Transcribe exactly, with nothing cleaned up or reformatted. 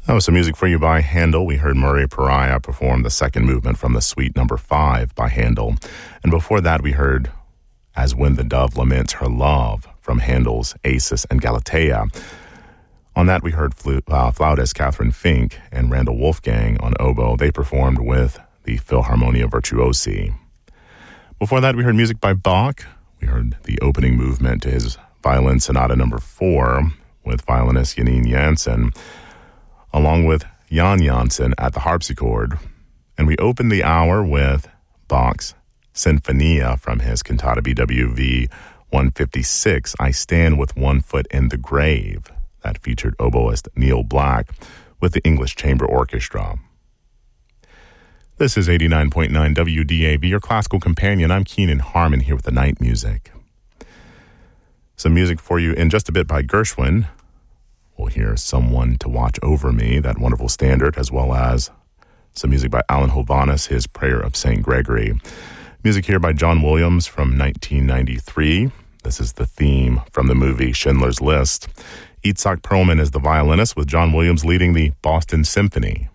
That was some music for you by Handel. We heard Murray Pariah perform the second movement from the Suite Number Five by Handel. And before that, we heard As When the Dove Laments Her Love from Handel's Acis and Galatea. On that, we heard flu- uh, flautist Catherine Fink and Randall Wolfgang on oboe. They performed with the Philharmonia Virtuosi. Before that, we heard music by Bach. We heard the opening movement to his Violin Sonata Number Four with violinist Janine Jansen, along with Jan Jansen at the harpsichord. And we opened the hour with Bach's Sinfonia from his Cantata B W V one fifty-six, I Stand With One Foot in the Grave. That featured oboist Neil Black with the English Chamber Orchestra. This is eighty-nine point nine W D A V, your classical companion. I'm Keenan Harmon here with the night music. Some music for you in just a bit by Gershwin. We'll hear Someone to Watch Over Me, that wonderful standard, as well as some music by Alan Hovhaness, his Prayer of Saint Gregory. Music here by John Williams from nineteen ninety-three. This is the theme from the movie Schindler's List. Itzhak Perlman is the violinist, with John Williams leading the Boston Symphony.